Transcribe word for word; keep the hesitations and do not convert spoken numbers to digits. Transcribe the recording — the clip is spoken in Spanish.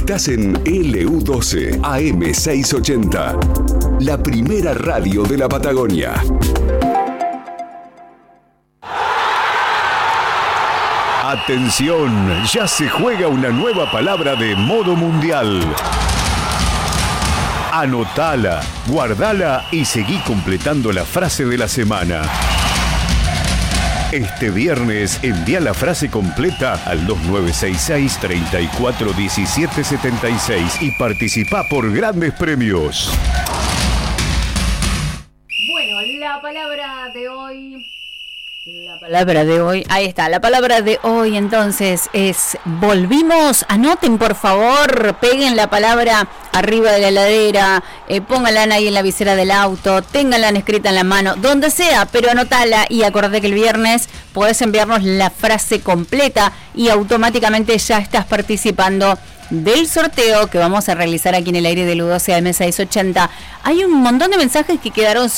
Estás en L U doce A M seiscientos ochenta, la primera radio de la Patagonia. Atención, ya se juega una nueva palabra de modo mundial. Anotala, guardala y seguí completando la frase de la semana. Este viernes envía la frase completa al dos nueve seis seis, tres cuatro uno siete siete seis y participa por grandes premios. Bueno, la palabra de hoy... La palabra de hoy, ahí está, la palabra de hoy entonces es volvimos. Anoten por favor, peguen la palabra arriba de la heladera, eh, pónganla ahí en la visera del auto, ténganla escrita en la mano, donde sea, pero anotala y acordate que el viernes podés enviarnos la frase completa y automáticamente ya estás participando del sorteo que vamos a realizar aquí en el aire de L U doce A M seiscientos ochenta. Hay un montón de mensajes que quedaron